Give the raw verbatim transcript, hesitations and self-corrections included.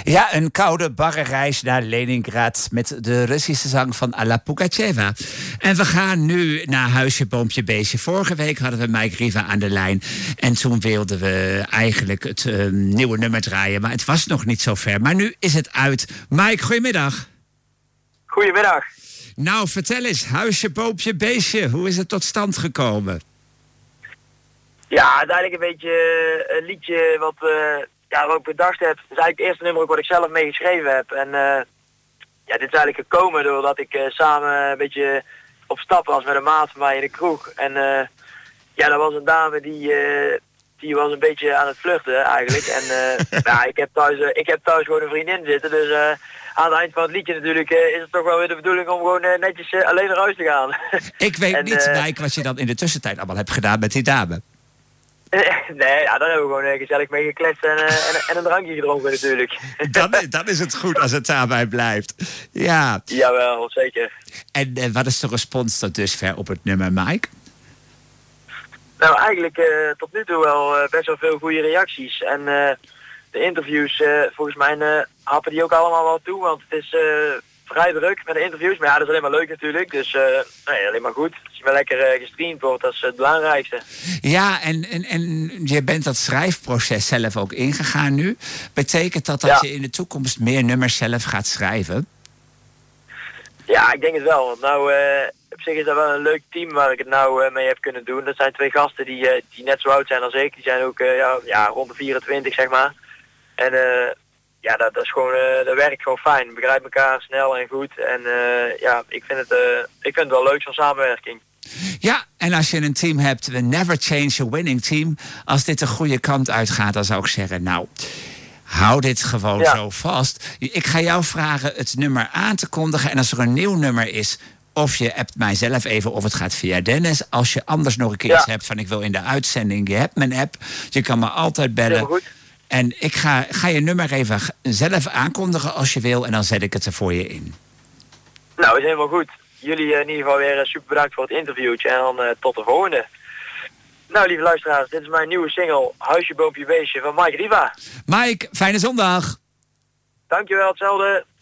Ja, een koude, barre reis naar Leningrad met de Russische zang van Alla Pugacheva. En we gaan nu naar Huisje, Boompje, Beestje. Vorige week hadden we Mike Riva aan de lijn. En toen wilden we eigenlijk het uh, nieuwe nummer draaien. Maar het was nog niet zo ver. Maar nu is het uit. Mike, goedemiddag. Goedemiddag. Nou, vertel eens. Huisje, Boompje, Beestje. Hoe is het tot stand gekomen? Ja, uiteindelijk een beetje een liedje wat... Uh... Ja, wat ik bedacht heb, is eigenlijk het eerste nummer wat ik zelf mee geschreven heb. En uh, ja, dit is eigenlijk gekomen doordat ik uh, samen een beetje op stap was met een maat van mij in de kroeg. En uh, ja, dat was een dame die, uh, die was een beetje aan het vluchten eigenlijk. En uh, ja, ik heb, thuis, uh, ik heb thuis gewoon een vriendin zitten, dus uh, aan het eind van het liedje natuurlijk uh, is het toch wel weer de bedoeling om gewoon uh, netjes uh, alleen naar huis te gaan. Ik weet en, niet, uh, Mike, wat je dan in de tussentijd allemaal hebt gedaan met die dame. Nee, ja, daar hebben we gewoon gezellig mee gekletst en, uh, en, en een drankje gedronken natuurlijk. Dan, dan is het goed als het daarbij blijft. Ja. Jawel, zeker. En uh, wat is de respons tot dusver op het nummer, Mike? Nou, eigenlijk uh, tot nu toe wel uh, best wel veel goede reacties. En uh, de interviews, uh, volgens mij uh, happen die ook allemaal wel toe, want het is... Uh, vrij druk met de interviews, maar ja, dat is alleen maar leuk natuurlijk. Dus uh, nee, alleen maar goed. Als je maar lekker uh, gestreamd wordt, dat is het belangrijkste. Ja, en, en, en je bent dat schrijfproces zelf ook ingegaan nu. Betekent dat dat ja. je in de toekomst meer nummers zelf gaat schrijven? Ja, ik denk het wel. Want nou, uh, op zich is dat wel een leuk team waar ik het nou uh, mee heb kunnen doen. Dat zijn twee gasten die, uh, die net zo oud zijn als ik. Die zijn ook uh, ja, ja, rond de vierentwintig, zeg maar. En... Uh, Ja, dat, dat is gewoon, uh, dat werkt gewoon fijn. We begrijpen elkaar snel en goed. En uh, ja, ik vind, het, uh, ik vind het wel leuk zo'n samenwerking. Ja, en als je een team hebt, we never change a winning team. Als dit de goede kant uitgaat, dan zou ik zeggen, nou, hou dit gewoon ja. zo vast. Ik ga jou vragen het nummer aan te kondigen. En als er een nieuw nummer is, of je appt mijzelf even of het gaat via Dennis. Als je anders nog een keer ja. iets hebt van ik wil in de uitzending, je hebt mijn app. Je kan me altijd bellen. Heel goed. En ik ga, ga je nummer even zelf aankondigen als je wil. En dan zet ik het er voor je in. Nou, is helemaal goed. Jullie in ieder geval weer super bedankt voor het interviewtje. En dan uh, tot de volgende. Nou, lieve luisteraars. Dit is mijn nieuwe single. Huisje, Boompje, Beestje van Mike Riva. Mike, fijne zondag. Dankjewel, hetzelfde.